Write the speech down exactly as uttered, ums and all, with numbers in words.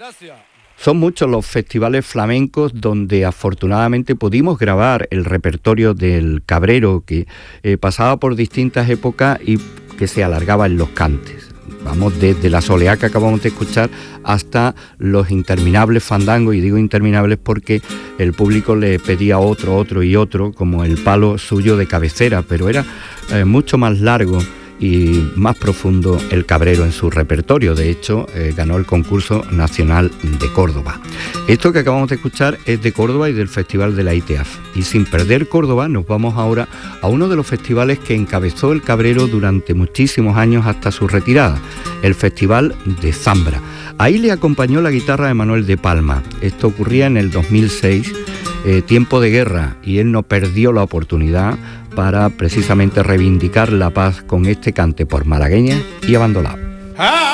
Gracias. Son muchos los festivales flamencos donde afortunadamente pudimos grabar el repertorio del cabrero que eh, pasaba por distintas épocas y que se alargaba en los cantes. Vamos desde la soleá que acabamos de escuchar hasta los interminables fandangos, y digo interminables porque el público le pedía otro, otro y otro, como el palo suyo de cabecera, pero era eh, mucho más largo y más profundo el cabrero en su repertorio. De hecho, eh, ganó el concurso nacional de Córdoba. Esto que acabamos de escuchar es de Córdoba y del Festival de la I T A F. Y sin perder Córdoba, nos vamos ahora a uno de los festivales que encabezó el cabrero durante muchísimos años hasta su retirada, el Festival de Zambra. Ahí le acompañó la guitarra de Manuel de Palma. Esto ocurría en el dos mil seis, eh, tiempo de guerra, y él no perdió la oportunidad para precisamente reivindicar la paz con este cante por malagueña y abandonado.